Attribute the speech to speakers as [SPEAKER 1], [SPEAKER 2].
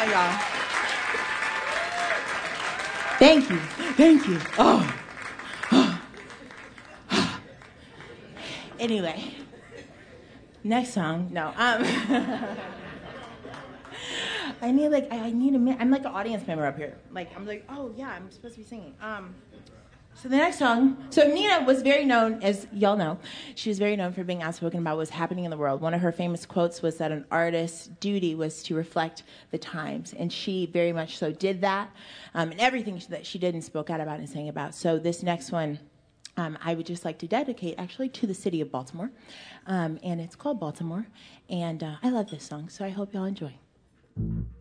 [SPEAKER 1] y'all. Thank you. Thank you. Oh. Anyway, next song. No. I need a minute. I'm like an audience member up here. Like, I'm like, oh yeah, I'm supposed to be singing. So the next song. So Nina was very known, as y'all know, she was very known for being outspoken about what's happening in the world. One of her famous quotes was that an artist's duty was to reflect the times, and she very much so did that. And everything that she did and spoke out about and sang about. So this next one, I would just like to dedicate actually to the city of Baltimore, and it's called Baltimore. And I love this song, so I hope y'all enjoy.